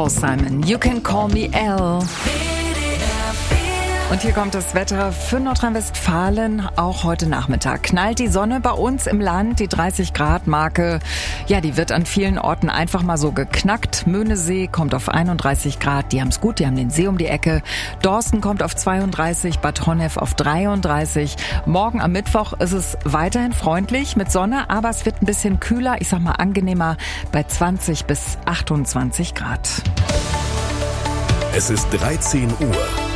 Paul Simon, You Can Call Me Elle. Und hier kommt das Wetter für Nordrhein-Westfalen. Auch heute Nachmittag knallt die Sonne bei uns im Land. Die 30-Grad-Marke, ja, die wird an vielen Orten einfach mal so geknackt. Möhnesee kommt auf 31 Grad. Die haben's gut, die haben den See um die Ecke. Dorsten kommt auf 32, Bad Honnef auf 33. Morgen am Mittwoch ist es weiterhin freundlich mit Sonne, aber es wird ein bisschen kühler, ich sag mal angenehmer, bei 20 bis 28 Grad. Es ist 13 Uhr.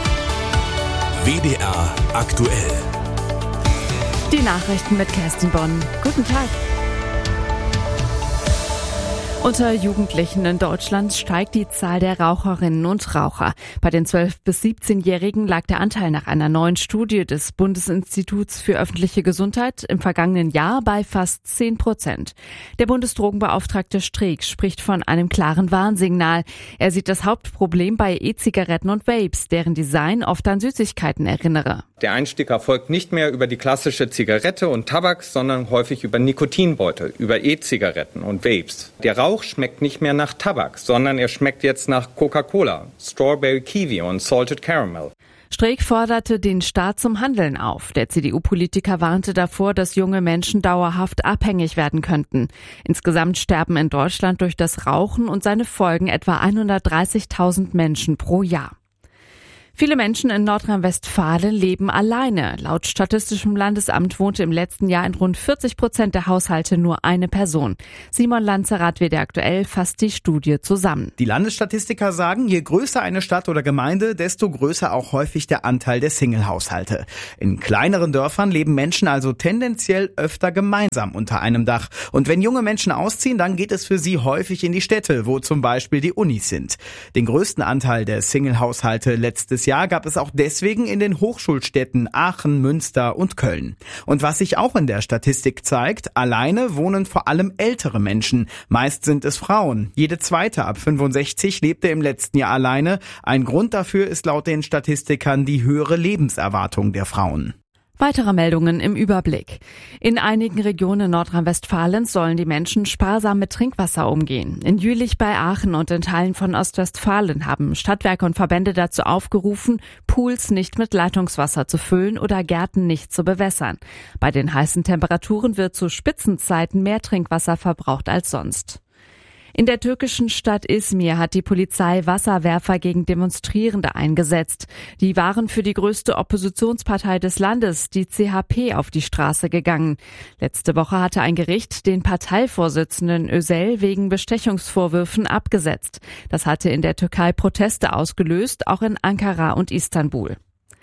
WDR aktuell. Die Nachrichten mit Kerstin Bonn. Guten Tag. Unter Jugendlichen in Deutschland steigt die Zahl der Raucherinnen und Raucher. Bei den 12- bis 17-Jährigen lag der Anteil nach einer neuen Studie des Bundesinstituts für öffentliche Gesundheit im vergangenen Jahr bei fast 10%. Der Bundesdrogenbeauftragte Streeck spricht von einem klaren Warnsignal. Er sieht das Hauptproblem bei E-Zigaretten und Vapes, deren Design oft an Süßigkeiten erinnere. Der Einstieg erfolgt nicht mehr über die klassische Zigarette und Tabak, sondern häufig über Nikotinbeutel, über E-Zigaretten und Vapes. Der Rauch schmeckt nicht mehr nach Tabak, sondern er schmeckt jetzt nach Coca-Cola, Strawberry Kiwi und Salted Caramel. Streeck forderte den Staat zum Handeln auf. Der CDU-Politiker warnte davor, dass junge Menschen dauerhaft abhängig werden könnten. Insgesamt sterben in Deutschland durch das Rauchen und seine Folgen etwa 130.000 Menschen pro Jahr. Viele Menschen in Nordrhein-Westfalen leben alleine. Laut Statistischem Landesamt wohnte im letzten Jahr in rund 40% der Haushalte nur eine Person. Simon Lanzerath, WDR aktuell, fasst die Studie zusammen. Die Landesstatistiker sagen, je größer eine Stadt oder Gemeinde, desto größer auch häufig der Anteil der Single-Haushalte. In kleineren Dörfern leben Menschen also tendenziell öfter gemeinsam unter einem Dach. Und wenn junge Menschen ausziehen, dann geht es für sie häufig in die Städte, wo zum Beispiel die Unis sind. Den größten Anteil der Single-Haushalte letztes Jahr gab es auch deswegen in den Hochschulstädten Aachen, Münster und Köln. Und was sich auch in der Statistik zeigt, alleine wohnen vor allem ältere Menschen. Meist sind es Frauen. Jede zweite ab 65 lebte im letzten Jahr alleine. Ein Grund dafür ist laut den Statistikern die höhere Lebenserwartung der Frauen. Weitere Meldungen im Überblick. In einigen Regionen Nordrhein-Westfalens sollen die Menschen sparsam mit Trinkwasser umgehen. In Jülich bei Aachen und in Teilen von Ostwestfalen haben Stadtwerke und Verbände dazu aufgerufen, Pools nicht mit Leitungswasser zu füllen oder Gärten nicht zu bewässern. Bei den heißen Temperaturen wird zu Spitzenzeiten mehr Trinkwasser verbraucht als sonst. In der türkischen Stadt Izmir hat die Polizei Wasserwerfer gegen Demonstrierende eingesetzt. Die waren für die größte Oppositionspartei des Landes, die CHP, auf die Straße gegangen. Letzte Woche hatte ein Gericht den Parteivorsitzenden Özel wegen Bestechungsvorwürfen abgesetzt. Das hatte in der Türkei Proteste ausgelöst, auch in Ankara und Istanbul.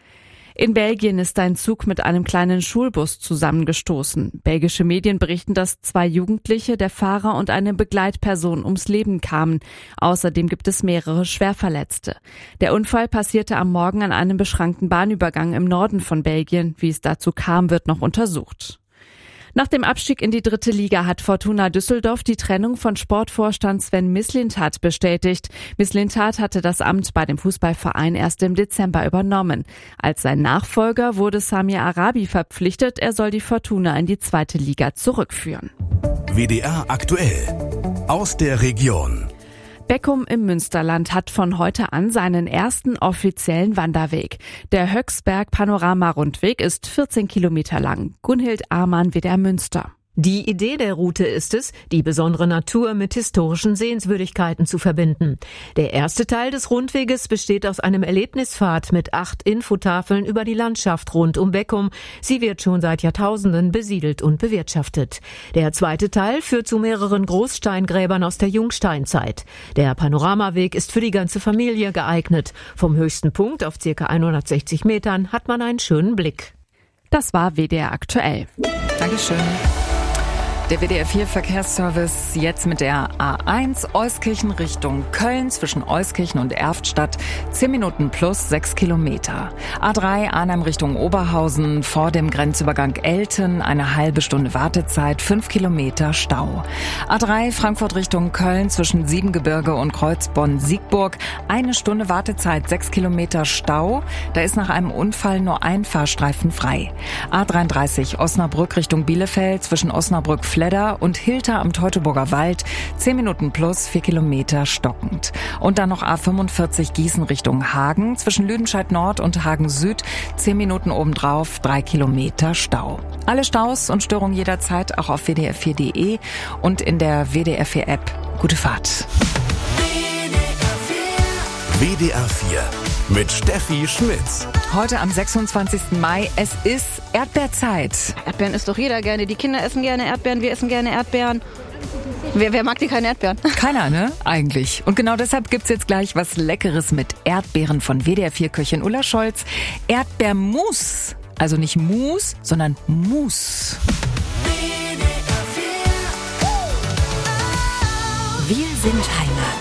In Belgien ist ein Zug mit einem kleinen Schulbus zusammengestoßen. Belgische Medien berichten, dass 2 Jugendliche, der Fahrer und eine Begleitperson ums Leben kamen. Außerdem gibt es mehrere Schwerverletzte. Der Unfall passierte am Morgen an einem beschrankten Bahnübergang im Norden von Belgien. Wie es dazu kam, wird noch untersucht. Nach dem Abstieg in die 3. Liga hat Fortuna Düsseldorf die Trennung von Sportvorstand Sven Mislintat bestätigt. Mislintat hatte das Amt bei dem Fußballverein erst im Dezember übernommen. Als sein Nachfolger wurde Samir Arabi verpflichtet. Er soll die Fortuna in die 2. Liga zurückführen. WDR aktuell. Aus der Region. Beckum im Münsterland hat von heute an seinen ersten offiziellen Wanderweg. Der Höcksberg Panorama-Rundweg ist 14 Kilometer lang. Gunhild Amann, WDR Münster. Die Idee der Route ist es, die besondere Natur mit historischen Sehenswürdigkeiten zu verbinden. Der erste Teil des Rundweges besteht aus einem Erlebnispfad mit 8 Infotafeln über die Landschaft rund um Beckum. Sie wird schon seit Jahrtausenden besiedelt und bewirtschaftet. Der zweite Teil führt zu mehreren Großsteingräbern aus der Jungsteinzeit. Der Panoramaweg ist für die ganze Familie geeignet. Vom höchsten Punkt auf ca. 160 Metern hat man einen schönen Blick. Das war WDR aktuell. Dankeschön. Der WDR 4 Verkehrsservice jetzt mit der A1 Euskirchen Richtung Köln zwischen Euskirchen und Erftstadt 10 Minuten plus 6 Kilometer. A3 Arnhem Richtung Oberhausen vor dem Grenzübergang Elten eine halbe Stunde Wartezeit, 5 Kilometer Stau. A3 Frankfurt Richtung Köln zwischen Siebengebirge und Kreuzbonn-Siegburg 1 Stunde Wartezeit, 6 Kilometer Stau. Da ist nach einem Unfall nur ein Fahrstreifen frei. A33 Osnabrück Richtung Bielefeld zwischen Osnabrück Schledder und Hilter am Teutoburger Wald, 10 Minuten plus, 4 Kilometer stockend. Und dann noch A45 Gießen Richtung Hagen, zwischen Lüdenscheid Nord und Hagen Süd, 10 Minuten obendrauf, 3 Kilometer Stau. Alle Staus und Störungen jederzeit auch auf wdr4.de und in der WDR4-App. Gute Fahrt. WDR 4 mit Steffi Schmitz. Heute am 26. Mai, es ist Erdbeerzeit. Erdbeeren isst doch jeder gerne. Die Kinder essen gerne Erdbeeren, wir essen gerne Erdbeeren. Wer mag die keine Erdbeeren? Keiner, ne? Eigentlich. Und genau deshalb gibt's jetzt gleich was Leckeres mit Erdbeeren von WDR4-Köchin Ulla Scholz. Erdbeermus. Also nicht Mus, sondern Mus. Wir sind Heimat.